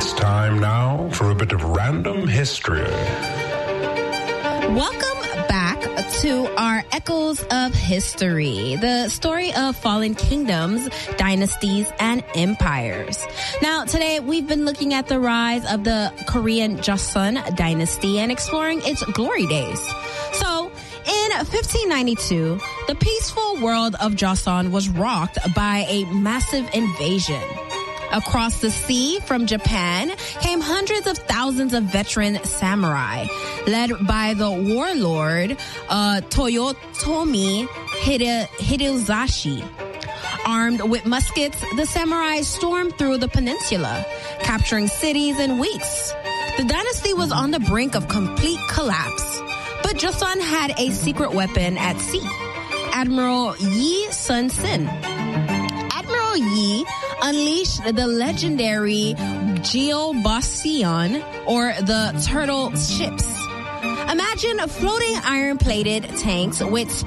It's time now for a bit of random history. Welcome back to our Echoes of History, the story of fallen kingdoms, dynasties, and empires. Now, today we've been looking at the rise of the Korean Joseon dynasty and exploring its glory days. So, in 1592, the peaceful world of Joseon was rocked by a massive invasion. Across the sea from Japan came hundreds of thousands of veteran samurai, led by the warlord Toyotomi Hideyoshi. Armed with muskets, the samurai stormed through the peninsula, capturing cities in weeks. The dynasty was on the brink of complete collapse, but Joseon had a secret weapon at sea, Admiral Yi Sun-sin. Admiral Yi unleashed the legendary Jeobaseon, or the turtle ships. Imagine floating iron-plated tanks with